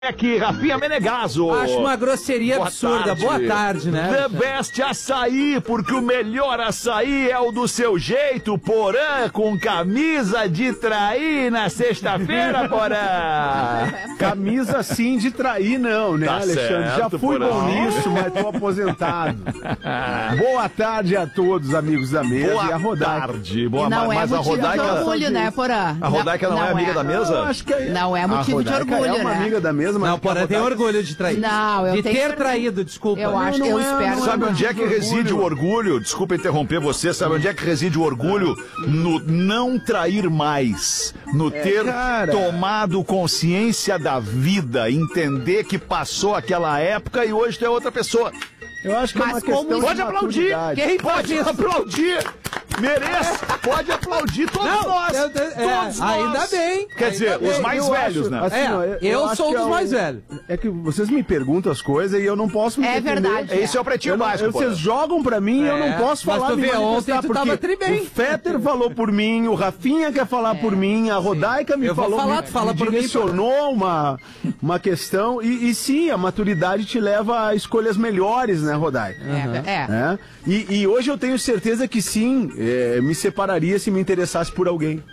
Aqui, Rafinha Menegaso. Acho uma grosseria absurda. Boa tarde, né? The Best Açaí, porque o melhor açaí é o do seu jeito, Porã, com camisa de trair na sexta-feira, Porã. Camisa sim de trair não, né, Tá Alexandre? certo, Já fui Porã. bom nisso, mas tô aposentado. Boa tarde a todos, amigos da mesa. Boa e a Rodaica. tarde. Boa, E não mas é a motivo de Rodaica... orgulho, né, Porã? A Rodaica não é amiga da mesa? Eu acho que Não é motivo de a Rodaica orgulho, é uma né? amiga da mesa, mas Não, Porã tem orgulho de trair. Não, eu de tenho ter certeza. traído, desculpa. Eu acho, não eu é, espero. não Sabe é onde é que reside o orgulho? Desculpa interromper você. Sabe onde é que reside o orgulho? No não trair mais. No ter cara. tomado consciência da vida. Entender que passou aquela época e hoje tu é outra pessoa. Eu acho que é Mas uma como questão de Pode aplaudir. maturidade. Quem pode aplaudir? Merece. Pode aplaudir todos nós. Todos nós. Ainda bem. Quer dizer, os mais Eu velhos, acho, né? assim, ó, Eu acho sou um que dos é mais velhos. É que vocês me perguntam as coisas e eu não posso me É defender. verdade. Esse é o pretinho básico. Vocês jogam pra mim e eu não posso mas falar tu me vê, manifestar, ontem tu tava porque tri bem. o Fetter falou por mim, o Rafinha quer falar por mim, a Rodaica me Eu vou falou, falar, me, tu fala me por mim, direcionou uma questão e sim, a maturidade te leva a escolhas melhores, né, Rodaica? É. E hoje eu tenho certeza que sim, me separaria se me interessasse por alguém,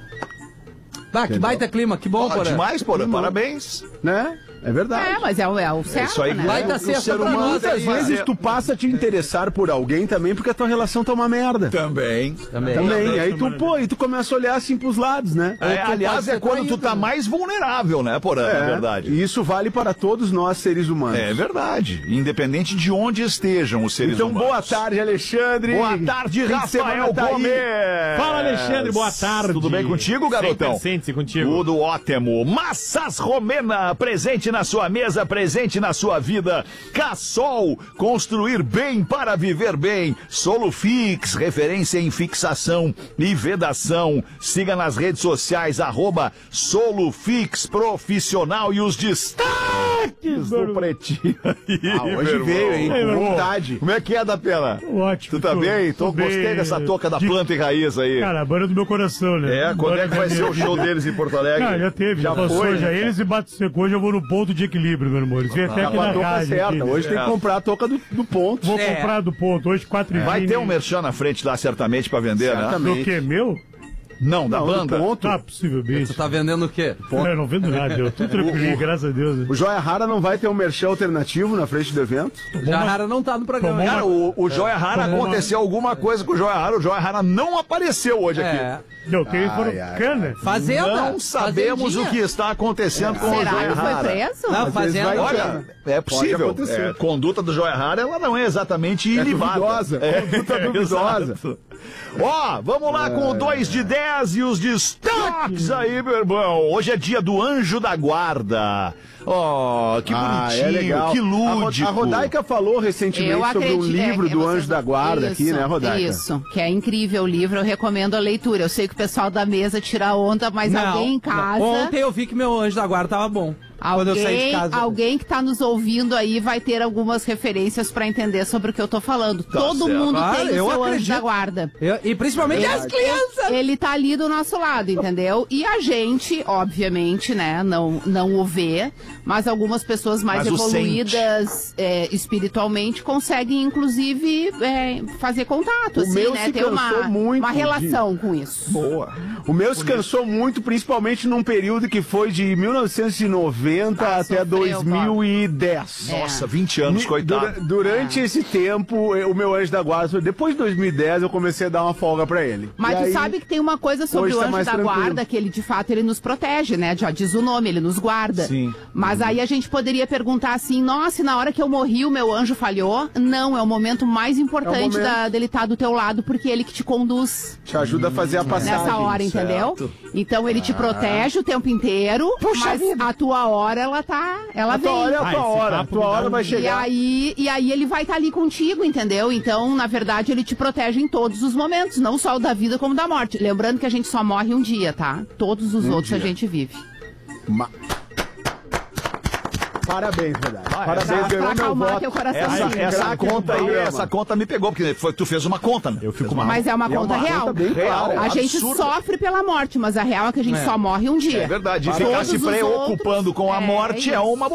Bah, que baita clima, que bom, Pô, Porã. demais, Porã. Parabéns. né? É verdade. É, mas é o certo, isso aí, né? Vai dar O certo ser pra humano, nós muitas aí. vezes tu passa a te interessar por alguém também porque a tua relação tá uma merda. Também. Também. Aí tu, e tu começa a olhar assim pros lados, né? É, tu aliás, pode é ser quando traído, tu tá né? mais vulnerável, né, Porã? É verdade. E isso vale para todos nós, seres humanos. É verdade. Independente de onde estejam os seres Então, humanos. boa tarde, Alexandre. Boa tarde, Fim de Rafael semana tá aí. Gomes. Fala, Alexandre, boa tarde. Tudo bem contigo, garotão? Sempre sente-se contigo. Tudo ótimo. Massas Romena, presente na sua mesa, presente na sua vida. Cassol, construir bem para viver bem. Solufix, referência em fixação e vedação. Siga nas redes sociais, @Solufix Profissional e os destaques do Pretinho. Hoje veio, hein? Ei, meu Com irmão. vontade. Como é que é, da pena? Ótimo. Tu tá bem? Tô Gostei bem. dessa toca da planta e raiz aí. Cara, a banda do meu coração, né? É, quando é que vai Banda ser da o minha show vida. deles em Porto Alegre? Cara, já teve, já passou, foi, já né, eles e Bato Seco. Hoje eu vou no ponto de equilíbrio, meu irmão. Eles vêm até Tá aqui com a na touca rádio. certa. aqui. Hoje tem que comprar a touca do ponto. Vou É. comprar do ponto, hoje 4h20. Vai ter um merchan na frente lá, certamente, pra vender, né? Certamente. Do que, meu? Não, da Não, banda. do ponto. Ah, possivelmente. Tu tá vendendo o quê? Eu não vendo nada, eu tô tranquilo, graças a Deus. Né? O Joia Rara não vai ter um merchan alternativo na frente do evento? Já Rara não tá no programa. Tomou Cara, o Joia Rara Tomou aconteceu alguma coisa com o Joia Rara. O Joia Rara não apareceu hoje aqui. É. Não, que eles foram ai, cana. Fazenda. Não sabemos Fazendinha. o que está acontecendo com o Será Joia que foi Rara. preso? Não, Às vezes fazenda. vai- Olha, é possível. Pode acontecer. A conduta do Joia Rara, ela não é exatamente ilibada. duvidosa, conduta duvidosa. exato. Ó, vamos lá com o 2 de 10 e os destaques aí, meu irmão. Hoje é dia do Anjo da Guarda. Ó, que bonitinho, é legal. que lúdico. A Rodaica falou recentemente Eu sobre um acredito. livro do vocês- Anjo da Guarda aqui, né, Rodaica? Isso, que é incrível o livro, eu recomendo a leitura. Eu sei que o pessoal da mesa tira onda, mas alguém em casa... Ontem eu vi que meu anjo da guarda tava bom. Quando eu saí de casa. Alguém que tá nos ouvindo aí vai ter algumas referências pra entender sobre o que eu tô falando. Todo certo. mundo Claro, tem o eu seu anjo acredito. da guarda. E principalmente as crianças. Ele tá ali do nosso lado, entendeu? E a gente, obviamente, né, não o vê, mas algumas pessoas mais Mas o evoluídas espiritualmente conseguem, inclusive, fazer contato, O assim, meu né? se Ter cansou muito uma relação com isso. Boa. O meu se cansou muito, principalmente num período que foi de 1990 até sofreu, 2010. Nossa, 20 anos, coitado. Durante esse tempo, o meu anjo da guarda, depois de 2010, eu comecei a dar uma folga pra ele. Mas E tu aí, sabe que tem uma coisa sobre hoje o tá anjo mais da tranquilo. guarda, que ele de fato ele nos protege, né? Já diz o nome, ele nos guarda. Sim. Mas aí a gente poderia perguntar assim, nossa, e na hora que eu morri o meu anjo falhou? Não, é o momento mais importante momento. dele estar do teu lado, porque é ele que te conduz te ajuda a fazer a passagem. nessa hora, entendeu? certo. Então ele te protege o tempo inteiro, mas a tua hora ela A vem. tua hora é a Ah, tua esse hora. A papo tua me dá hora um- vai E chegar. aí ele vai estar ali contigo, entendeu? Então, na verdade, ele te protege em todos os momentos, não só o da vida como da morte. Lembrando que a gente só morre um dia, tá? Todos os outros dia. a gente vive. Ma- Parabéns, Rodaica. Parabéns, Pra ganhou meu acalmar voto. teu coraçãozinho. Essa conta aí, essa conta me pegou, porque tu fez uma conta, né? Eu fico mal. Mas é uma conta real. Conta bem clara. A gente absurdo. sofre pela morte, mas a real é que a gente só morre um dia. É verdade. E Todos ficar se os preocupando outros, com a morte é uma